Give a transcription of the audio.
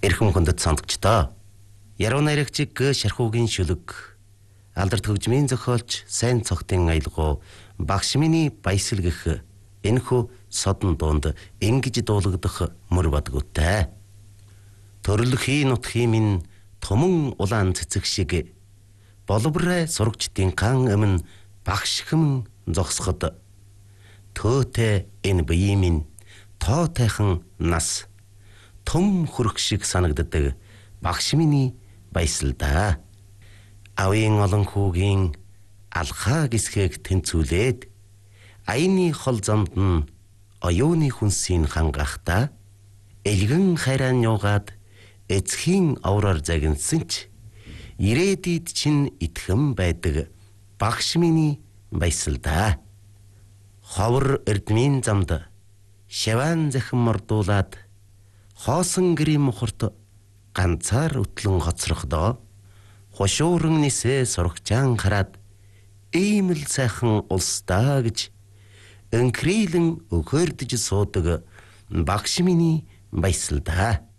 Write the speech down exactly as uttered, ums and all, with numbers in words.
Эрхэм хүндэт сонсогчдоо. Яруу найрагчиг Шархуугийн шүлэг алдарт хөгжмийн зохиолч сайн цогтын аялгау багш миний баясал гэх энэхүү содон дуунд ингэж дуулагдах мөр бадгуутай. Төрлөхийн нутгийн минь томон улаан цэцэг шиг боловрай сурагчдын кан өмнө багш хэм зогсоход төөтэй энэ бие минь тоотайхан нас том хөрөх шиг санагддаг багш миний баясал да. Авийн олон хүүгийн алхаа гисгээг тэнцүүлээд аяны хол замд нь оюуны хүнсийн хангахта элгэн хайран юугаад эцхийн авраар загинсан ч ирээдүйд чинь итгэм байдаг багш миний баясал да. Ховор эрдмийн замд шаваан захин мордуулаад хоосон гэрийн мухарт ганцаар өтлөн хоцрохдоо хошууран нисээ сурагчаан хараад ийм л сайхан улсдаа гэж өнкрилэн өгөөрдөж суудаг багш миний баясал да.